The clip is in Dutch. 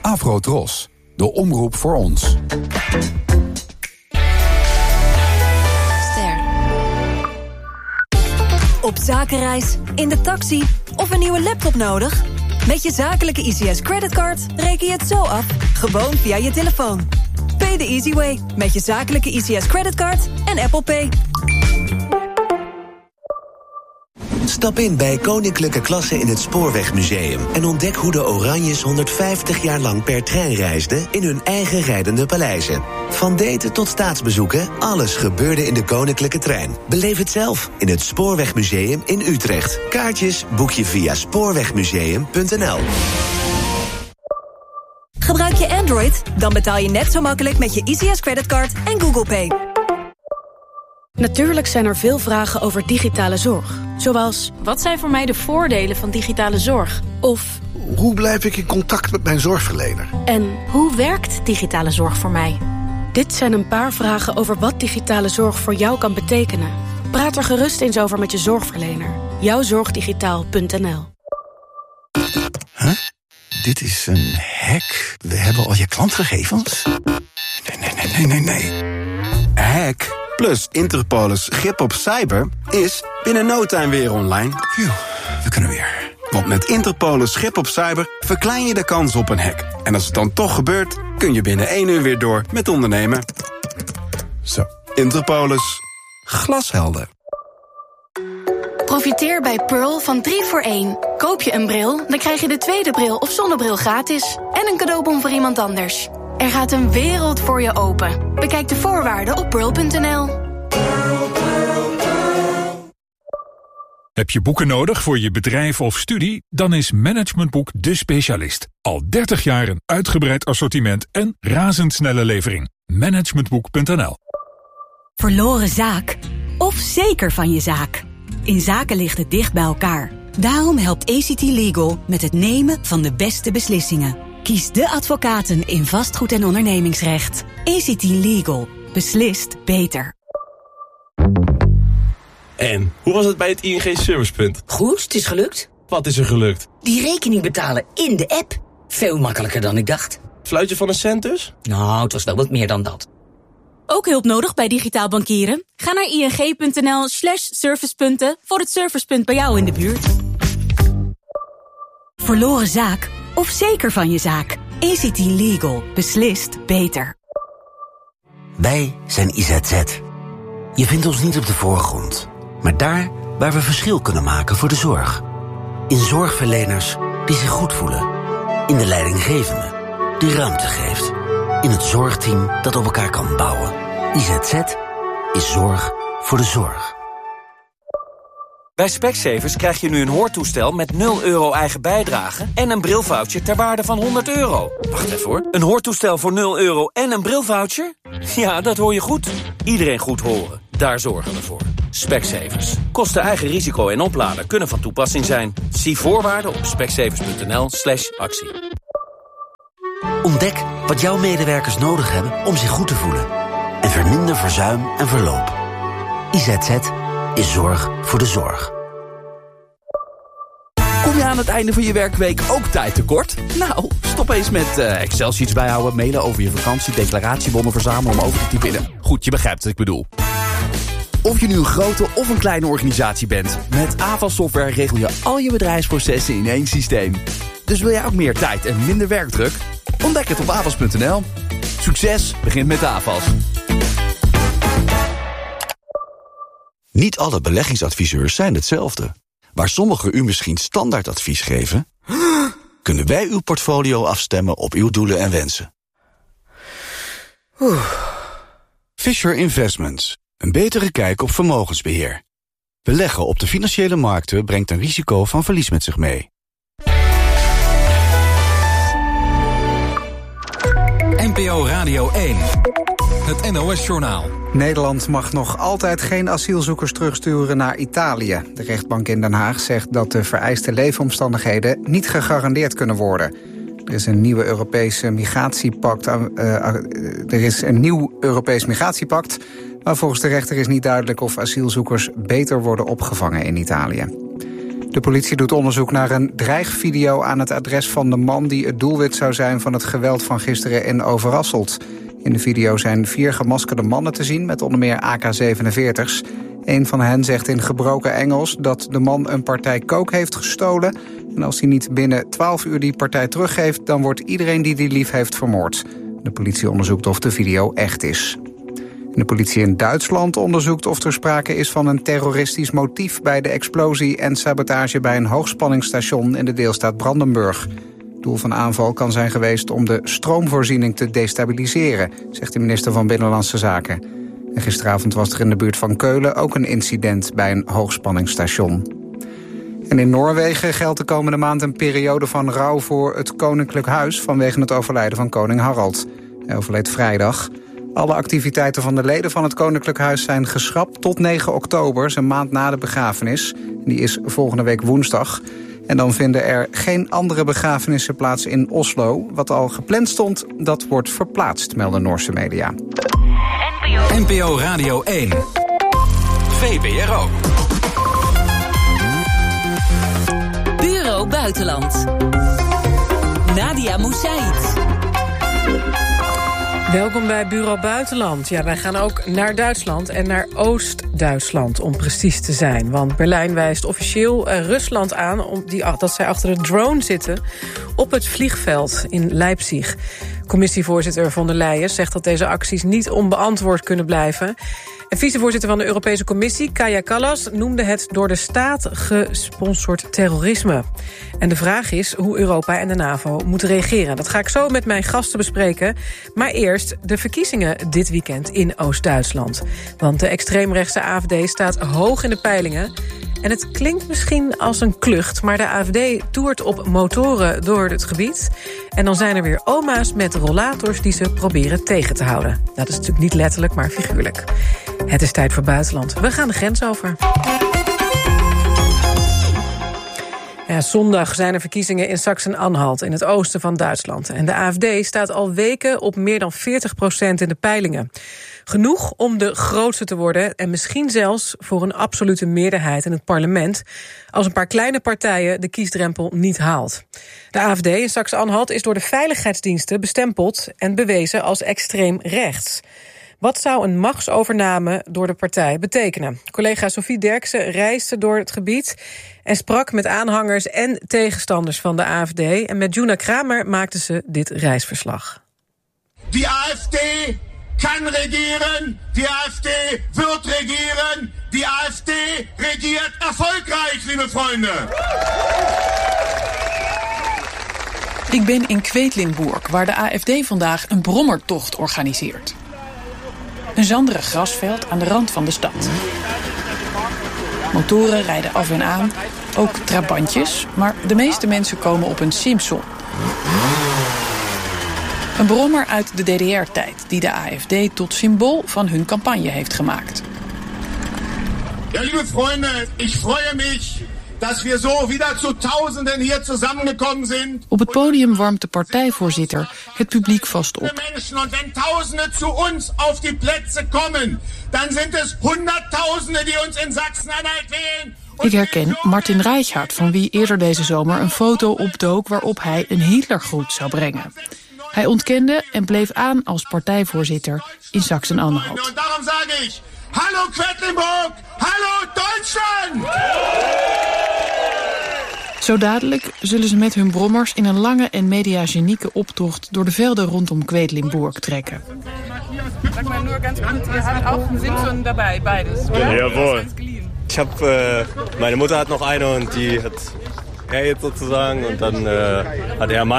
Afro-Tros, de omroep voor ons. Op zakenreis, in de taxi of een nieuwe laptop nodig? Met je zakelijke ICS creditcard reken je het zo af, gewoon via je telefoon. Pay the easy way met je zakelijke ICS creditcard en Apple Pay. Stap in bij Koninklijke Klasse in het Spoorwegmuseum en ontdek hoe de Oranjes 150 jaar lang per trein reisden in hun eigen rijdende paleizen. Van daten tot staatsbezoeken, alles gebeurde in de Koninklijke Trein. Beleef het zelf in het Spoorwegmuseum in Utrecht. Kaartjes boek je via spoorwegmuseum.nl. Gebruik je Android? Dan betaal je net zo makkelijk met je ICS creditcard en Google Pay. Natuurlijk zijn er veel vragen over digitale zorg. Zoals, wat zijn voor mij de voordelen van digitale zorg? Of, hoe blijf ik in contact met mijn zorgverlener? En hoe werkt digitale zorg voor mij? Dit zijn een paar vragen over wat digitale zorg voor jou kan betekenen. Praat er gerust eens over met je zorgverlener. Jouwzorgdigitaal.nl. Huh? Dit is een hack. We hebben al je klantgegevens? Nee. Hack plus Interpolis grip op cyber is binnen no time weer online. Phew, we kunnen weer. Want met Interpolis grip op cyber verklein je de kans op een hack. En als het dan toch gebeurt, kun je binnen 1 uur weer door met ondernemen. Zo, Interpolis. Glashelder. Profiteer bij Pearl van 3 voor 1. Koop je een bril, dan krijg je de tweede bril of zonnebril gratis. En een cadeaubon voor iemand anders. Er gaat een wereld voor je open. Bekijk de voorwaarden op pearl.nl. Heb je boeken nodig voor je bedrijf of studie? Dan is Managementboek de specialist. Al 30 jaar een uitgebreid assortiment en razendsnelle levering. Managementboek.nl. Verloren zaak? Of zeker van je zaak? In zaken ligt het dicht bij elkaar. Daarom helpt ACT Legal met het nemen van de beste beslissingen. Kies de advocaten in vastgoed- en ondernemingsrecht. ACT Legal. Beslist beter. En, hoe was het bij het ING Servicepunt? Goed, het is gelukt. Wat is er gelukt? Die rekening betalen in de app. Veel makkelijker dan ik dacht. Fluitje van een cent dus? Nou, het was wel wat meer dan dat. Ook hulp nodig bij digitaal bankieren? Ga naar ing.nl/servicepunten voor het servicepunt bij jou in de buurt. Verloren zaak? Of zeker van je zaak? ACT Legal. Beslist beter. Wij zijn IZZ. Je vindt ons niet op de voorgrond, maar daar waar we verschil kunnen maken voor de zorg. In zorgverleners die zich goed voelen. In de leidinggevende die ruimte geeft. In het zorgteam dat op elkaar kan bouwen. IZZ is zorg voor de zorg. Bij Specsavers krijg je nu een hoortoestel met 0 euro eigen bijdrage en een brilvoucher ter waarde van €100. Wacht even hoor. Een hoortoestel voor 0 euro en een brilvoucher? Ja, dat hoor je goed. Iedereen goed horen. Daar zorgen we voor. Specsavers. Kosten eigen risico en opladen kunnen van toepassing zijn. Zie voorwaarden op specsavers.nl/actie. Ontdek wat jouw medewerkers nodig hebben om zich goed te voelen. En verminder verzuim en verloop. IZZ is zorg voor de zorg. Kom je aan het einde van je werkweek ook tijd tekort? Nou, stop eens met Excel-sheets bijhouden, mailen over je vakantie, declaratiebonnen verzamelen om over te typen. Goed, je begrijpt wat ik bedoel. Of je nu een grote of een kleine organisatie bent, met Avas Software regel je al je bedrijfsprocessen in één systeem. Dus wil jij ook meer tijd en minder werkdruk? Ontdek het op avas.nl. Succes begint met Avas. Niet alle beleggingsadviseurs zijn hetzelfde. Waar sommigen u misschien standaardadvies geven, kunnen wij uw portfolio afstemmen op uw doelen en wensen. Fisher Investments. Een betere kijk op vermogensbeheer. Beleggen op de financiële markten brengt een risico van verlies met zich mee. NPO Radio 1. Het NOS-journaal. Nederland mag nog altijd geen asielzoekers terugsturen naar Italië. De rechtbank in Den Haag zegt dat de vereiste leefomstandigheden niet gegarandeerd kunnen worden. Er is een nieuw Europees migratiepact, maar volgens de rechter is niet duidelijk of asielzoekers beter worden opgevangen in Italië. De politie doet onderzoek naar een dreigvideo aan het adres van de man die het doelwit zou zijn van het geweld van gisteren in Overasselt. In de video zijn 4 gemaskerde mannen te zien met onder meer AK-47's. Een van hen zegt in gebroken Engels dat de man een partij coke heeft gestolen. En als hij niet binnen 12 uur die partij teruggeeft, dan wordt iedereen die lief heeft vermoord. De politie onderzoekt of de video echt is. De politie in Duitsland onderzoekt of er sprake is van een terroristisch motief bij de explosie en sabotage bij een hoogspanningsstation in de deelstaat Brandenburg. Doel van aanval kan zijn geweest om de stroomvoorziening te destabiliseren, zegt de minister van Binnenlandse Zaken. En gisteravond was er in de buurt van Keulen ook een incident bij een hoogspanningsstation. En in Noorwegen geldt de komende maand een periode van rouw voor het Koninklijk Huis vanwege het overlijden van koning Harald. Hij overleed vrijdag. Alle activiteiten van de leden van het Koninklijk Huis zijn geschrapt tot 9 oktober, een maand na de begrafenis. Die is volgende week woensdag. En dan vinden er geen andere begrafenissen plaats in Oslo. Wat al gepland stond, dat wordt verplaatst, melden Noorse media. NPO Radio 1. VPRO. Bureau Buitenland. Nadia Moussaïd. Welkom bij Bureau Buitenland. Ja, wij gaan ook naar Duitsland en naar Oost-Duitsland om precies te zijn. Want Berlijn wijst officieel Rusland aan dat zij achter de drone zitten op het vliegveld in Leipzig. Commissievoorzitter von der Leyen zegt dat deze acties niet onbeantwoord kunnen blijven. En vicevoorzitter van de Europese Commissie, Kaja Kallas, noemde het door de staat gesponsord terrorisme. En de vraag is hoe Europa en de NAVO moeten reageren. Dat ga ik zo met mijn gasten bespreken. Maar eerst de verkiezingen dit weekend in Oost-Duitsland. Want de extreemrechtse AfD staat hoog in de peilingen. En het klinkt misschien als een klucht, maar de AfD toert op motoren door het gebied. En dan zijn er weer oma's met rollators die ze proberen tegen te houden. Dat is natuurlijk niet letterlijk, maar figuurlijk. Het is tijd voor buitenland. We gaan de grens over. Ja, zondag zijn er verkiezingen in Sachsen-Anhalt, in het oosten van Duitsland. En de AfD staat al weken op meer dan 40% in de peilingen. Genoeg om de grootste te worden en misschien zelfs voor een absolute meerderheid in het parlement, als een paar kleine partijen de kiesdrempel niet haalt. De AfD in Sachsen-Anhalt is door de veiligheidsdiensten bestempeld en bewezen als extreem rechts. Wat zou een machtsovername door de partij betekenen? Collega Sophie Derksen reisde door het gebied en sprak met aanhangers en tegenstanders van de AfD. En met Juna Kramer maakte ze dit reisverslag. Die AfD kan regeren, die AfD wird regeren, die AfD regiert erfolgreich, lieve vrienden. Ik ben in Quedlinburg, waar de AfD vandaag een brommertocht organiseert. Een zanderig grasveld aan de rand van de stad. Motoren rijden af en aan, ook trabantjes, maar de meeste mensen komen op een Simpson. Een brommer uit de DDR-tijd die de AfD tot symbool van hun campagne heeft gemaakt. Ja, lieve vrienden, ik freue mich dat we zo weer zu Tausenden hier zusammengekommen zijn. Op het podium warmt de partijvoorzitter het publiek vast op. En wenn Tausende zu ons auf die Plätze kommen, dan zijn het Honderdtausenden die ons in Sachsen-Anhalt wählen. Ik herken Martin Reichardt, van wie eerder deze zomer een foto opdook waarop hij een Hitlergroet zou brengen. Hij ontkende en bleef aan als partijvoorzitter in Sachsen-Anhalt. En daarom zeg ik, hallo Quedlinburg, hallo Duitsland! Zo dadelijk zullen ze met hun brommers in een lange en mediagenieke optocht door de velden rondom Quedlinburg trekken. Sag mal nur ganz kurz, ihr habt auch einen Simpson dabei, beides, oder? Jawohl. Ich habe, meine Mutter hat noch eine und die hat er jetzt sozusagen und dann hat er